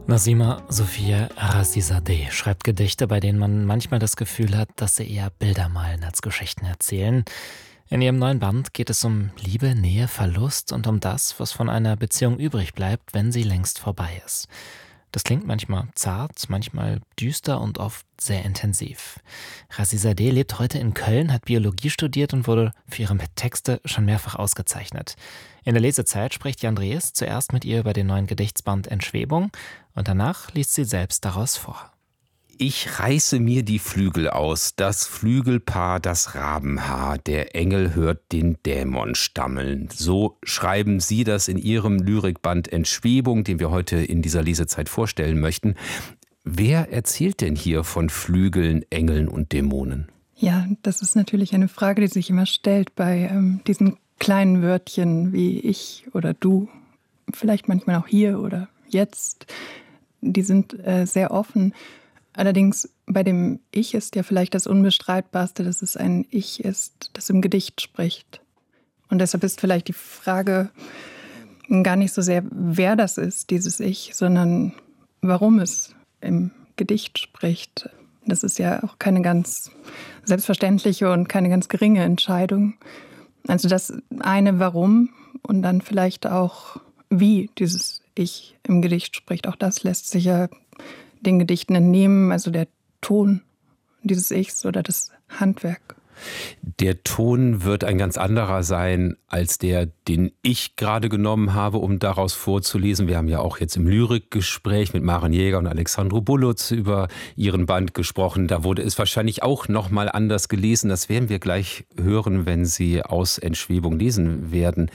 Nazima Sophia Razizadeh schreibt Gedichte, bei denen man manchmal das Gefühl hat, dass sie eher Bilder malen als Geschichten erzählen. In ihrem neuen Band geht es um Liebe, Nähe, Verlust und um das, was von einer Beziehung übrig bleibt, wenn sie längst vorbei ist. Das klingt manchmal zart, manchmal düster und oft sehr intensiv. Razizadeh lebt heute in Köln, hat Biologie studiert und wurde für ihre Texte schon mehrfach ausgezeichnet. In der Lesezeit spricht Jan Drees zuerst mit ihr über den neuen Gedichtsband Entschwebung und danach liest sie selbst daraus vor. Ich reiße mir die Flügel aus, das Flügelpaar, das Rabenhaar, der Engel hört den Dämon stammeln. So schreiben Sie das in Ihrem Lyrikband Entschwebung, den wir heute in dieser Lesezeit vorstellen möchten. Wer erzählt denn hier von Flügeln, Engeln und Dämonen? Ja, das ist natürlich eine Frage, die sich immer stellt bei diesen kleinen Wörtchen wie ich oder du, vielleicht manchmal auch hier oder jetzt. Die sind sehr offen. Allerdings bei dem Ich ist ja vielleicht das Unbestreitbarste, dass es ein Ich ist, das im Gedicht spricht. Und deshalb ist vielleicht die Frage gar nicht so sehr, wer das ist, dieses Ich, sondern warum es im Gedicht spricht. Das ist ja auch keine ganz selbstverständliche und keine ganz geringe Entscheidung. Also das eine Warum und dann vielleicht auch wie dieses Ich im Gedicht spricht. Auch das lässt sich ja den Gedichten entnehmen, also der Ton dieses Ichs oder das Handwerk. Der Ton wird ein ganz anderer sein als der, den ich gerade genommen habe, um daraus vorzulesen. Wir haben ja auch jetzt im Lyrikgespräch mit Maren Jäger und Alexandru Bulutz über ihren Band gesprochen. Da wurde es wahrscheinlich auch noch mal anders gelesen. Das werden wir gleich hören, wenn Sie aus Entschwebung lesen werden.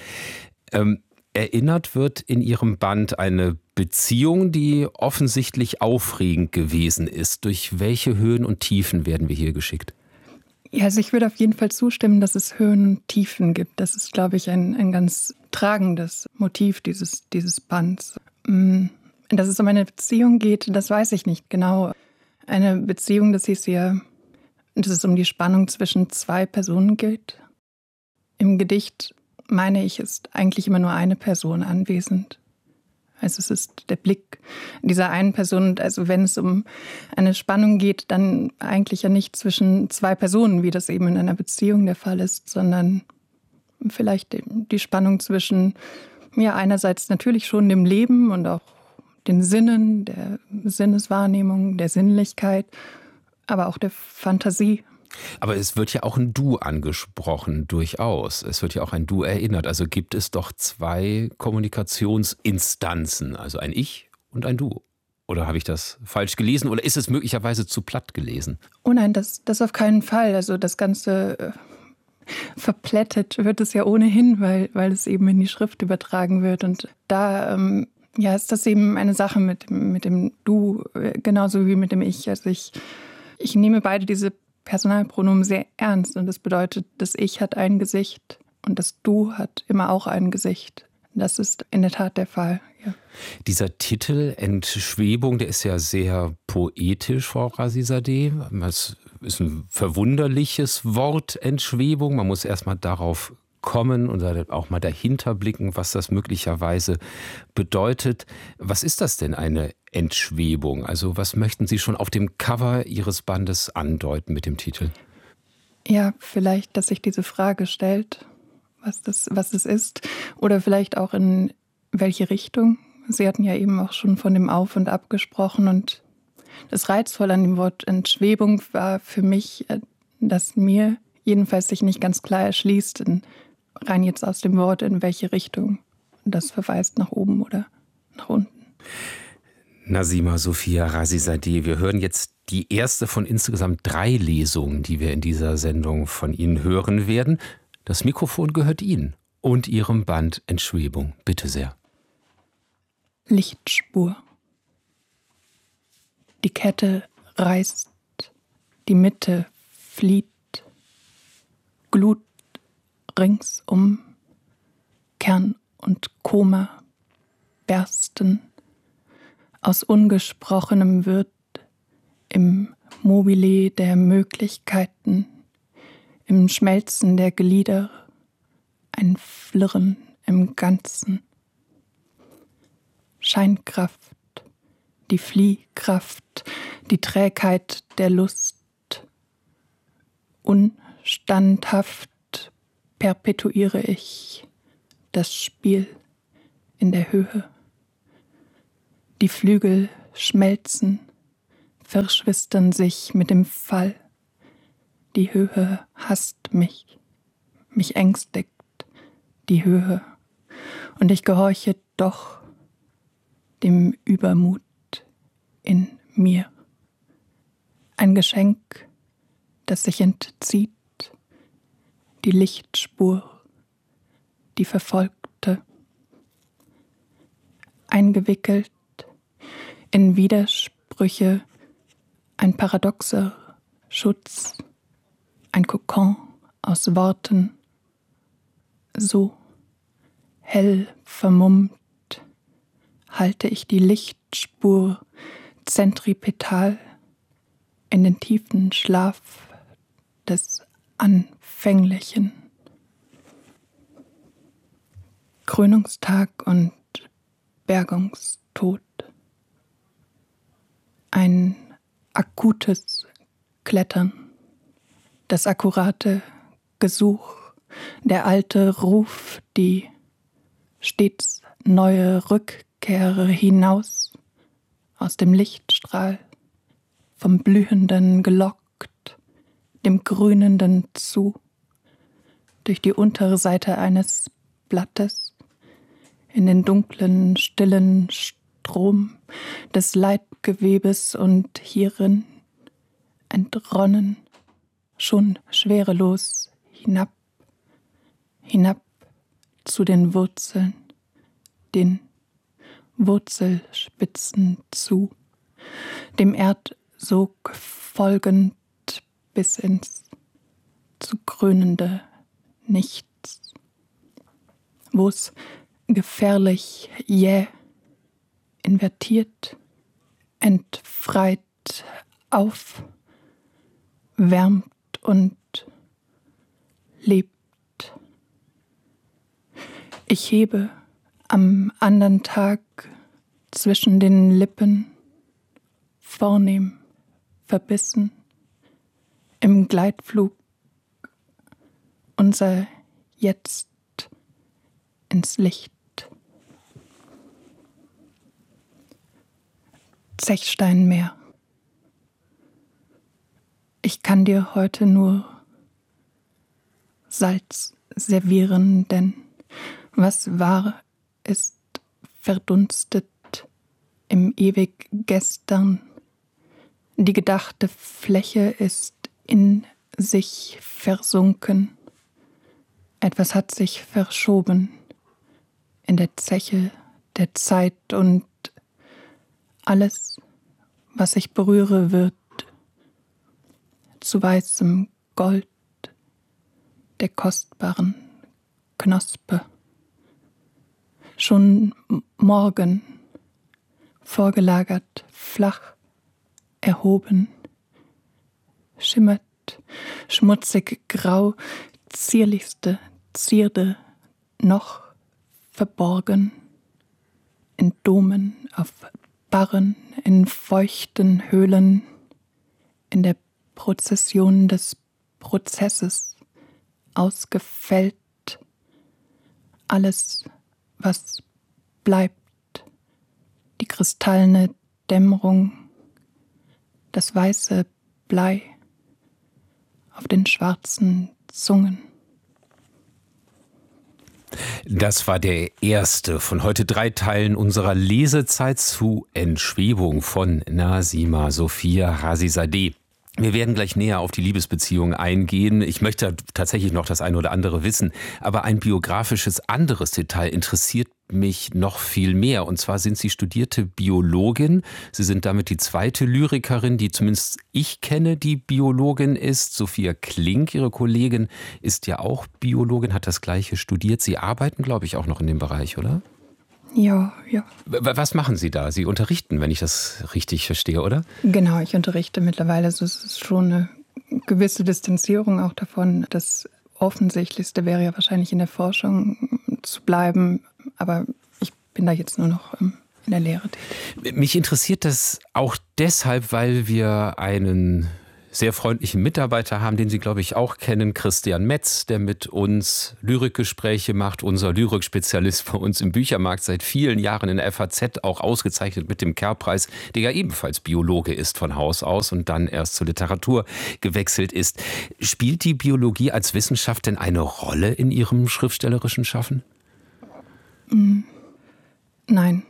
Erinnert wird in Ihrem Band eine Beziehung, die offensichtlich aufregend gewesen ist. Durch welche Höhen und Tiefen werden wir hier geschickt? Ja, also ich würde auf jeden Fall zustimmen, dass es Höhen und Tiefen gibt. Das ist, glaube ich, ein ganz tragendes Motiv dieses Bands. Dass es um eine Beziehung geht, das weiß ich nicht genau. Eine Beziehung, das hieß ja, dass es um die Spannung zwischen zwei Personen geht. Im Gedicht, meine ich, ist eigentlich immer nur eine Person anwesend. Also es ist der Blick dieser einen Person. Und also wenn es um eine Spannung geht, dann eigentlich ja nicht zwischen zwei Personen, wie das eben in einer Beziehung der Fall ist, sondern vielleicht die Spannung zwischen, ja, einerseits natürlich schon dem Leben und auch den Sinnen, der Sinneswahrnehmung, der Sinnlichkeit, aber auch der Fantasie. Aber es wird ja auch ein Du angesprochen, durchaus. Es wird ja auch ein Du erinnert. Also gibt es doch zwei Kommunikationsinstanzen, also ein Ich und ein Du. Oder habe ich das falsch gelesen? Oder ist es möglicherweise zu platt gelesen? Oh nein, das auf keinen Fall. Also das Ganze verplättet wird es ja ohnehin, weil es eben in die Schrift übertragen wird. Und da ist das eben eine Sache mit dem Du, genauso wie mit dem Ich. Also ich nehme beide diese Personalpronomen sehr ernst und das bedeutet, das Ich hat ein Gesicht und das Du hat immer auch ein Gesicht. Das ist in der Tat der Fall, ja. Dieser Titel Entschwebung, der ist ja sehr poetisch, Frau Razizadeh. Das ist ein verwunderliches Wort, Entschwebung. Man muss erst mal darauf kommen und auch mal dahinter blicken, was das möglicherweise bedeutet. Was ist das denn, eine Entschwebung? Also was möchten Sie schon auf dem Cover Ihres Bandes andeuten mit dem Titel? Ja, vielleicht, dass sich diese Frage stellt, was das ist, oder vielleicht auch in welche Richtung. Sie hatten ja eben auch schon von dem Auf und Ab gesprochen und das Reizvolle an dem Wort Entschwebung war für mich, dass mir jedenfalls sich nicht ganz klar erschließt, rein jetzt aus dem Wort, in welche Richtung das verweist, nach oben oder nach unten. Nazima Sophia Razizadeh, wir hören jetzt die erste von insgesamt 3 Lesungen, die wir in dieser Sendung von Ihnen hören werden. Das Mikrofon gehört Ihnen und Ihrem Band Entschwebung. Bitte sehr. Lichtspur. Die Kette reißt, die Mitte flieht, Glut ringsum, Kern und Koma bersten, aus Ungesprochenem wird im Mobile der Möglichkeiten, im Schmelzen der Glieder, ein Flirren im Ganzen. Scheinkraft, die Fliehkraft, die Trägheit der Lust. Unstandhaft perpetuiere ich das Spiel in der Höhe. Die Flügel schmelzen, verschwistern sich mit dem Fall. Die Höhe hasst mich ängstigt die Höhe. Und ich gehorche doch dem Übermut in mir. Ein Geschenk, das sich entzieht, die Lichtspur, die Verfolgte, eingewickelt in Widersprüche, ein paradoxer Schutz, ein Kokon aus Worten, so hell vermummt halte ich die Lichtspur zentripetal in den tiefen Schlaf des Anfänglichen. Krönungstag und Bergungstod. Ein akutes Klettern, das akkurate Gesuch, der alte Ruf, die stets neue Rückkehre hinaus aus dem Lichtstrahl, vom Blühenden gelockt, dem Grünenden zu, durch die untere Seite eines Blattes, in den dunklen, stillen Strom des Leibgewebes und hierin entronnen, schon schwerelos hinab zu den Wurzeln, den Wurzelspitzen zu, dem Erdsog folgend bis ins zu krönende Nichts, wo's gefährlich jäh, invertiert, entfreit aufwärmt und lebt. Ich hebe am andern Tag zwischen den Lippen, vornehm, verbissen, im Gleitflug unser Jetzt ins Licht. Zechsteinmeer. Ich kann dir heute nur Salz servieren, denn was wahr ist, verdunstet im ewig Gestern. Die gedachte Fläche ist in sich versunken. Etwas hat sich verschoben in der Zeche der Zeit und alles, was ich berühre, wird zu weißem Gold der kostbaren Knospe. Schon morgen, vorgelagert, flach, erhoben, schimmert, schmutzig grau, zierlichste Zierde noch verborgen, in Domen, auf Barren, in feuchten Höhlen, in der Prozession des Prozesses ausgefällt, alles, was bleibt, die kristallene Dämmerung, das weiße Blei auf den schwarzen Zungen. Das war der erste von heute 3 Teilen unserer Lesezeit zu Entschwebung von Nazima Sophia Razizadeh. Wir werden gleich näher auf die Liebesbeziehung eingehen. Ich möchte tatsächlich noch das eine oder andere wissen, aber ein biografisches anderes Detail interessiert mich noch viel mehr. Und zwar sind Sie studierte Biologin. Sie sind damit die zweite Lyrikerin, die zumindest ich kenne, die Biologin ist. Sophia Klink, Ihre Kollegin, ist ja auch Biologin, hat das Gleiche studiert. Sie arbeiten, glaube ich, auch noch in dem Bereich, oder? Ja. Was machen Sie da? Sie unterrichten, wenn ich das richtig verstehe, oder? Genau, ich unterrichte mittlerweile. Also es ist schon eine gewisse Distanzierung auch davon. Das Offensichtlichste wäre ja wahrscheinlich in der Forschung zu bleiben. Aber ich bin da jetzt nur noch in der Lehre tätig. Mich interessiert das auch deshalb, weil wir einen sehr freundlichen Mitarbeiter haben, den Sie, glaube ich, auch kennen, Christian Metz, der mit uns Lyrikgespräche macht, unser Lyrikspezialist bei uns im Büchermarkt, seit vielen Jahren in der FAZ, auch ausgezeichnet mit dem Kerr-Preis, der ja ebenfalls Biologe ist von Haus aus und dann erst zur Literatur gewechselt ist. Spielt die Biologie als Wissenschaft denn eine Rolle in Ihrem schriftstellerischen Schaffen? Nein.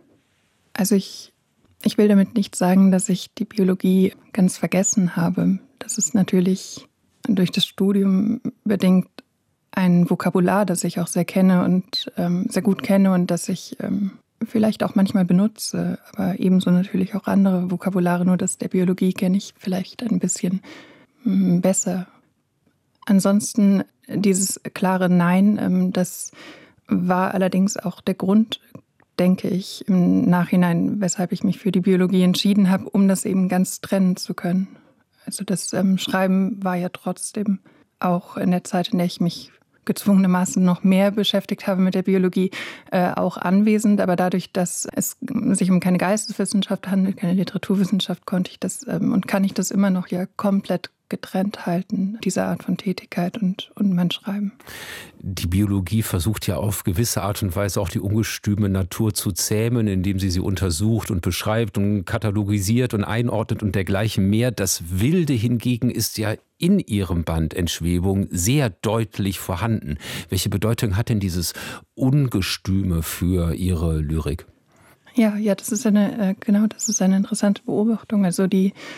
Also ich will damit nicht sagen, dass ich die Biologie ganz vergessen habe. Das ist natürlich durch das Studium bedingt ein Vokabular, das ich auch sehr kenne und sehr gut kenne und das ich vielleicht auch manchmal benutze, aber ebenso natürlich auch andere Vokabulare, nur das der Biologie kenne ich vielleicht ein bisschen besser. Ansonsten dieses klare Nein, das war allerdings auch der Grund, denke ich, im Nachhinein, weshalb ich mich für die Biologie entschieden habe, um das eben ganz trennen zu können. Also das Schreiben war ja trotzdem auch in der Zeit, in der ich mich gezwungenermaßen noch mehr beschäftigt habe mit der Biologie, auch anwesend. Aber dadurch, dass es sich um keine Geisteswissenschaft handelt, keine Literaturwissenschaft, konnte ich das und kann ich das immer noch ja komplett getrennt halten, diese Art von Tätigkeit und mein Schreiben. Die Biologie versucht ja auf gewisse Art und Weise auch die ungestüme Natur zu zähmen, indem sie untersucht und beschreibt und katalogisiert und einordnet und dergleichen mehr. Das Wilde hingegen ist ja in Ihrem Band Entschwebung sehr deutlich vorhanden. Welche Bedeutung hat denn dieses Ungestüme für Ihre Lyrik? Ja, das ist eine interessante Beobachtung. Also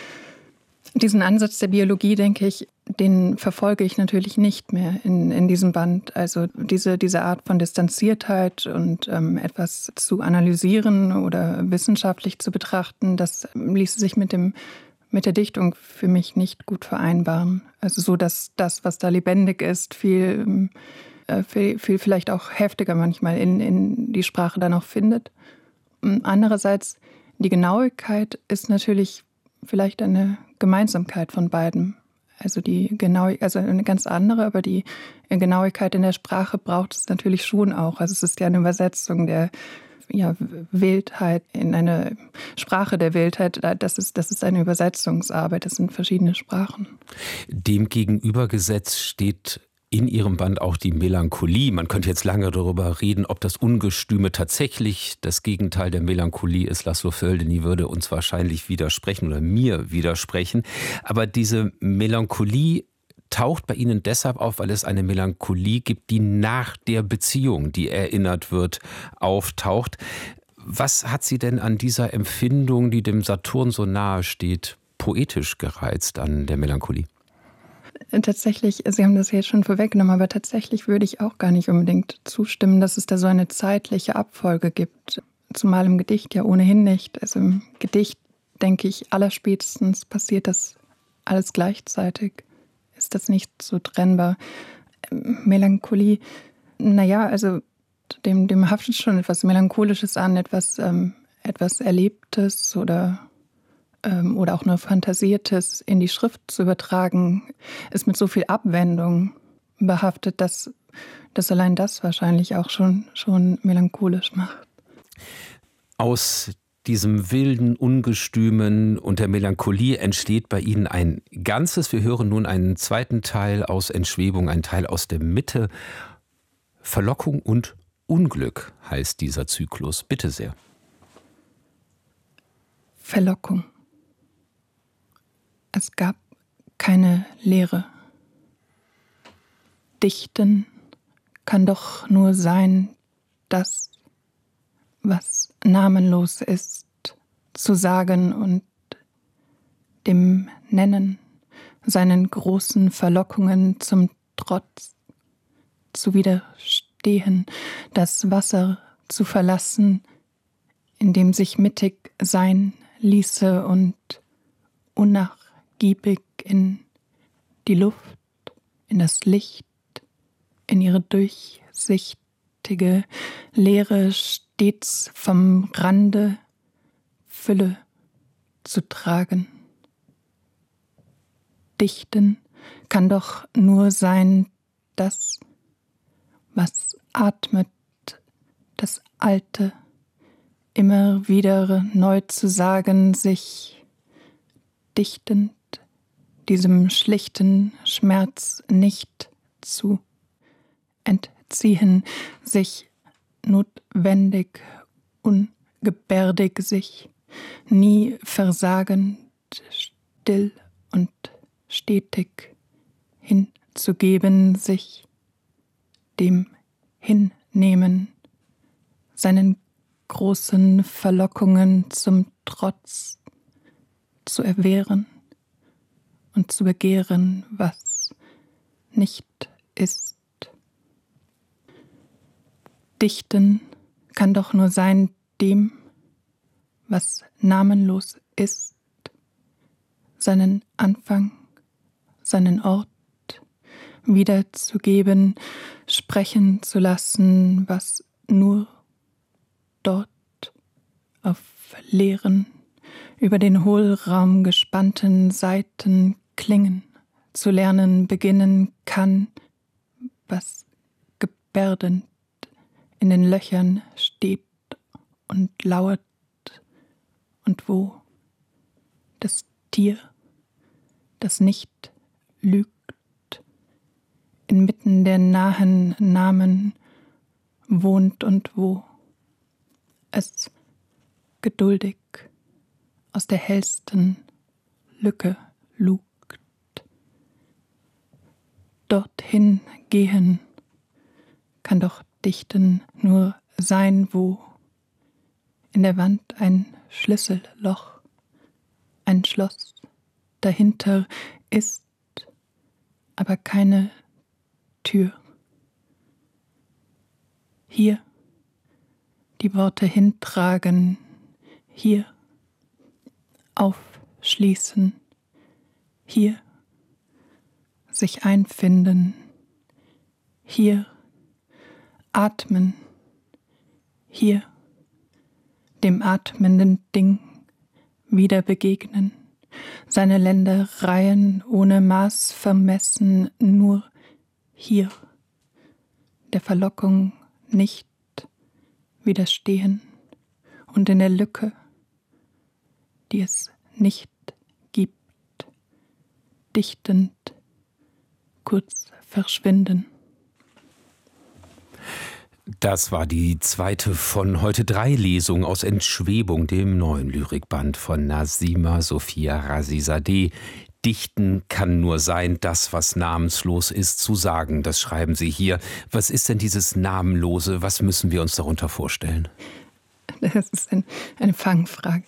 diesen Ansatz der Biologie, denke ich, den verfolge ich natürlich nicht mehr in diesem Band. Also diese Art von Distanziertheit und etwas zu analysieren oder wissenschaftlich zu betrachten, das ließe sich mit der Dichtung für mich nicht gut vereinbaren. Also so, dass das, was da lebendig ist, viel vielleicht auch heftiger manchmal in die Sprache dann auch findet. Andererseits, die Genauigkeit ist natürlich vielleicht eine Gemeinsamkeit von beiden. Also eine ganz andere, aber die Genauigkeit in der Sprache braucht es natürlich schon auch. Also es ist ja eine Übersetzung der Wildheit in eine Sprache der Wildheit. Das ist eine Übersetzungsarbeit, das sind verschiedene Sprachen. Dem gegenübergesetzt steht in Ihrem Band auch die Melancholie. Man könnte jetzt lange darüber reden, ob das Ungestüme tatsächlich das Gegenteil der Melancholie ist. Laszlo Földeny würde uns wahrscheinlich widersprechen oder mir widersprechen. Aber diese Melancholie taucht bei Ihnen deshalb auf, weil es eine Melancholie gibt, die nach der Beziehung, die erinnert wird, auftaucht. Was hat Sie denn an dieser Empfindung, die dem Saturn so nahe steht, poetisch gereizt an der Melancholie? Tatsächlich, Sie haben das jetzt schon vorweggenommen, aber tatsächlich würde ich auch gar nicht unbedingt zustimmen, dass es da so eine zeitliche Abfolge gibt. Zumal im Gedicht ja ohnehin nicht. Also im Gedicht, denke ich, allerspätestens passiert das alles gleichzeitig. Ist das nicht so trennbar? Melancholie, also dem haftet schon etwas Melancholisches an, etwas Erlebtes oder auch nur Fantasiertes in die Schrift zu übertragen, ist mit so viel Abwendung behaftet, dass allein das wahrscheinlich auch schon melancholisch macht. Aus diesem wilden, ungestümen und der Melancholie entsteht bei Ihnen ein Ganzes. Wir hören nun einen zweiten Teil aus Entschwebung, einen Teil aus der Mitte. Verlockung und Unglück heißt dieser Zyklus. Bitte sehr. Verlockung. Es gab keine Lehre. Dichten kann doch nur sein, das, was namenlos ist, zu sagen und dem Nennen, seinen großen Verlockungen zum Trotz zu widerstehen, das Wasser zu verlassen, in dem sich mittig sein ließe und unnachgiebig in die Luft, in das Licht, in ihre durchsichtige Leere stets vom Rande Fülle zu tragen. Dichten kann doch nur sein, das, was atmet, das Alte immer wieder neu zu sagen, sich dichtend diesem schlichten Schmerz nicht zu entziehen, sich notwendig, ungebärdig, sich nie versagend, still und stetig hinzugeben, sich dem hinnehmen, seinen großen Verlockungen zum Trotz zu erwehren und zu begehren, was nicht ist. Dichten kann doch nur sein dem, was namenlos ist, seinen Anfang, seinen Ort wiederzugeben, sprechen zu lassen, was nur dort auf leeren, über den Hohlraum gespannten Saiten klingen, zu lernen beginnen kann, was gebärdend in den Löchern steht und lauert und wo das Tier, das nicht lügt, inmitten der nahen Namen wohnt und wo es geduldig aus der hellsten Lücke lugt. Dorthin gehen kann doch Dichten nur sein, wo in der Wand ein Schlüsselloch, ein Schloss dahinter ist, aber keine Tür. Hier die Worte hintragen, hier aufschließen, hier sich einfinden, hier atmen, hier dem atmenden Ding wieder begegnen, seine Ländereien ohne Maß vermessen, nur hier der Verlockung nicht widerstehen und in der Lücke, die es nicht gibt, dichtend kurz verschwinden. Das war die zweite von heute 3 Lesungen aus Entschwebung, dem neuen Lyrikband von Nazima Sophia Razizadeh. Dichten kann nur sein, das, was namenslos ist, zu sagen. Das schreiben Sie hier. Was ist denn dieses Namenlose? Was müssen wir uns darunter vorstellen? Das ist eine Fangfrage.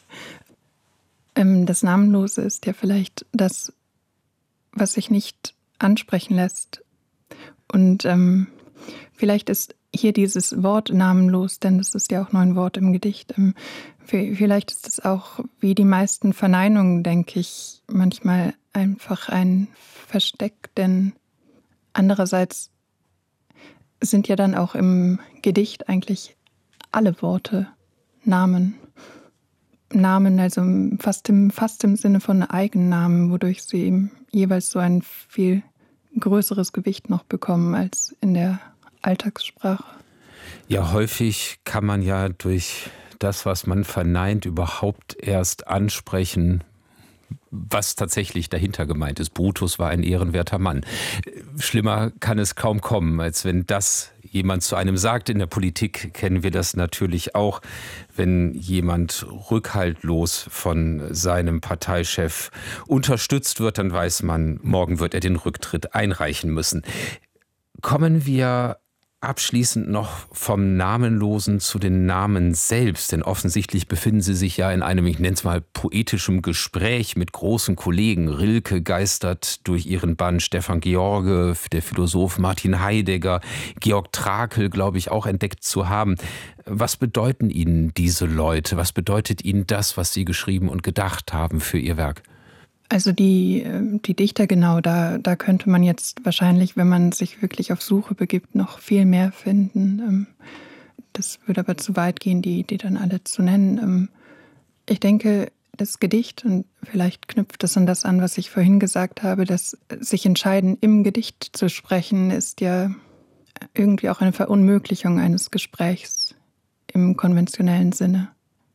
Das Namenlose ist ja vielleicht das, was sich nicht ansprechen lässt. Und vielleicht ist hier dieses Wort namenlos, denn das ist ja auch nur ein Wort im Gedicht. Vielleicht ist es auch, wie die meisten Verneinungen, denke ich, manchmal einfach ein Versteck, denn andererseits sind ja dann auch im Gedicht eigentlich alle Worte Namen. Namen, also fast im Sinne von Eigennamen, wodurch sie eben jeweils so ein viel größeres Gewicht noch bekommen als in der Alltagssprache. Ja, häufig kann man ja durch das, was man verneint, überhaupt erst ansprechen, was tatsächlich dahinter gemeint ist. Brutus war ein ehrenwerter Mann. Schlimmer kann es kaum kommen, als wenn das jemand zu einem sagt. In der Politik kennen wir das natürlich auch, wenn jemand rückhaltlos von seinem Parteichef unterstützt wird, dann weiß man, morgen wird er den Rücktritt einreichen müssen. Kommen wir abschließend noch vom Namenlosen zu den Namen selbst, denn offensichtlich befinden Sie sich ja in einem, ich nenne es mal, poetischem Gespräch mit großen Kollegen. Rilke geistert durch Ihren Band, Stefan George, der Philosoph Martin Heidegger, Georg Trakl, glaube ich, auch entdeckt zu haben. Was bedeuten Ihnen diese Leute? Was bedeutet Ihnen das, was Sie geschrieben und gedacht haben für Ihr Werk? Also die Dichter, genau, da könnte man jetzt wahrscheinlich, wenn man sich wirklich auf Suche begibt, noch viel mehr finden. Das würde aber zu weit gehen, die dann alle zu nennen. Ich denke, das Gedicht, und vielleicht knüpft es an das an, was ich vorhin gesagt habe, dass sich entscheiden, im Gedicht zu sprechen, ist ja irgendwie auch eine Verunmöglichung eines Gesprächs im konventionellen Sinne.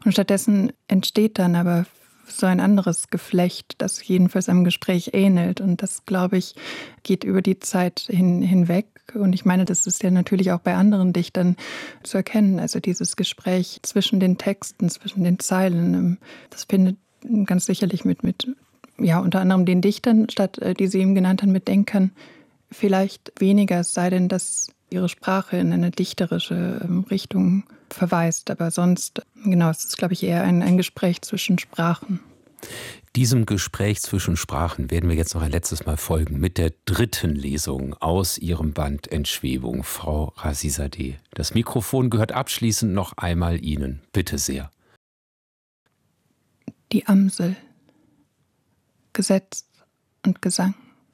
Und stattdessen entsteht dann aber so ein anderes Geflecht, das jedenfalls einem Gespräch ähnelt. Und das, glaube ich, geht über die Zeit hinweg. Und ich meine, das ist ja natürlich auch bei anderen Dichtern zu erkennen. Also dieses Gespräch zwischen den Texten, zwischen den Zeilen, das findet ganz sicherlich mit unter anderem den Dichtern statt, die Sie eben genannt haben, mit Denkern vielleicht weniger, es sei denn, dass ihre Sprache in eine dichterische Richtung verweist. Aber sonst, genau, es ist, glaube ich, eher ein Gespräch zwischen Sprachen. Diesem Gespräch zwischen Sprachen werden wir jetzt noch ein letztes Mal folgen mit der 3. Lesung aus Ihrem Band Entschwebung, Frau Razizadeh. Das Mikrofon gehört abschließend noch einmal Ihnen. Bitte sehr. Die Amsel, Gesetz und Gesang.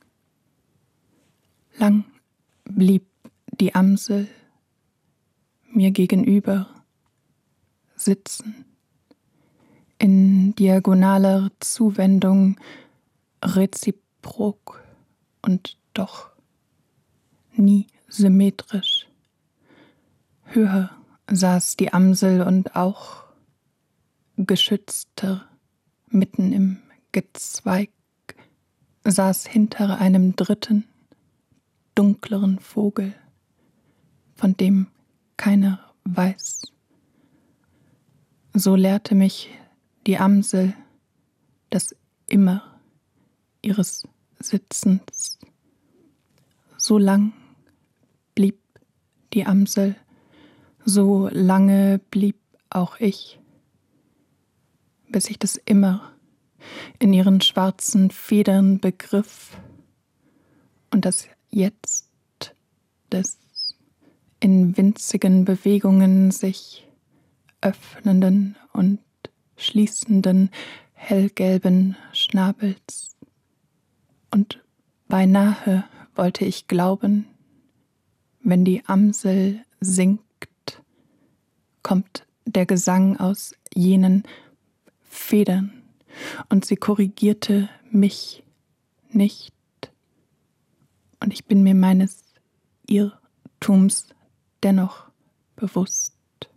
Lang blieb die Amsel mir gegenüber sitzen, in diagonaler Zuwendung reziprok und doch nie symmetrisch. Höher saß die Amsel und auch geschützter mitten im Gezweig saß hinter einem dritten, dunkleren Vogel, von dem keiner weiß. So lehrte mich die Amsel das Immer ihres Sitzens. So lang blieb die Amsel, so lange blieb auch ich, bis ich das Immer in ihren schwarzen Federn begriff und das Jetzt des in winzigen Bewegungen sich öffnenden und schließenden hellgelben Schnabels. Und beinahe wollte ich glauben, wenn die Amsel singt, kommt der Gesang aus jenen Federn, und sie korrigierte mich nicht. Und ich bin mir meines Irrtums dennoch bewusst.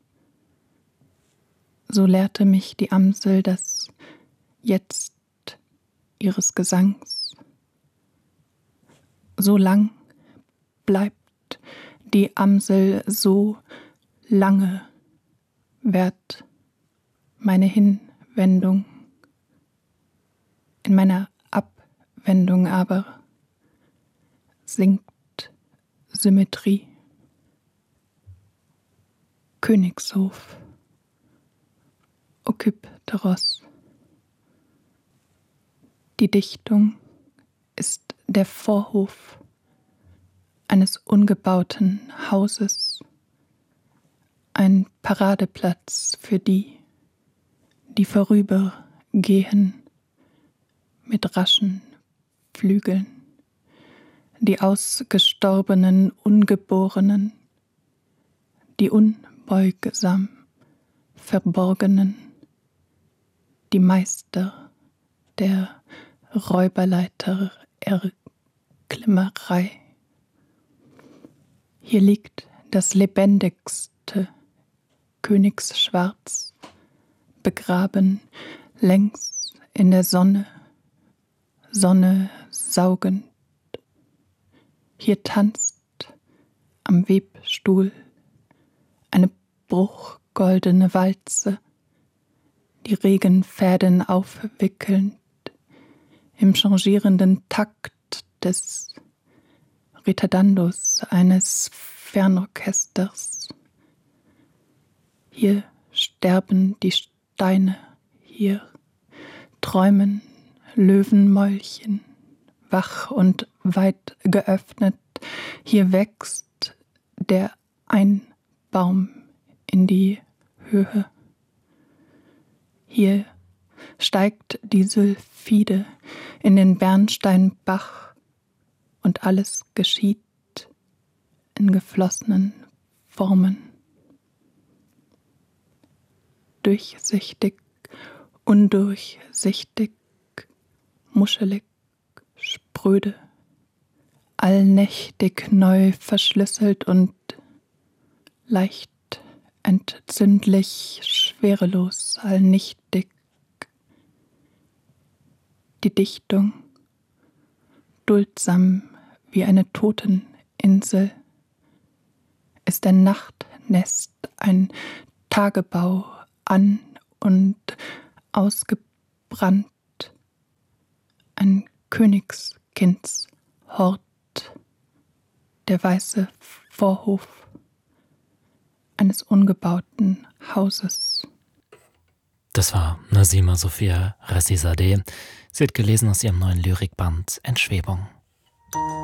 So lehrte mich die Amsel das Jetzt ihres Gesangs. So lang bleibt die Amsel, so lange währt meine Hinwendung. In meiner Abwendung aber sinkt Symmetrie. Königshof, Okypteros. Die Dichtung ist der Vorhof eines ungebauten Hauses, ein Paradeplatz für die, die vorübergehen mit raschen Flügeln, die ausgestorbenen Ungeborenen, die unbeugsam Verborgenen, die Meister der Räuberleiter Erklimmerei. Hier liegt das lebendigste Königsschwarz, begraben längs in der Sonne, Sonne saugend. Hier tanzt am Webstuhl eine bruchgoldene Walze, die Regenfäden aufwickelnd im changierenden Takt des Ritardandos eines Fernorchesters. Hier sterben die Steine, hier träumen Löwenmäulchen, wach und weit geöffnet. Hier wächst der Einbaum in die Höhe. Hier steigt die Sylphide in den Bernsteinbach und alles geschieht in geflossenen Formen. Durchsichtig, undurchsichtig, muschelig, spröde, allnächtig neu verschlüsselt und leicht entzündlich, schwerelos, allnichtig. Die Dichtung, duldsam wie eine Toteninsel, ist ein Nachtnest, ein Tagebau, an- und ausgebrannt, ein Königskindshort, der weiße Vorhof eines ungebauten Hauses. Das war Nazima Sophia Razzizadeh. Sie hat gelesen aus ihrem neuen Lyrikband Entschwebung.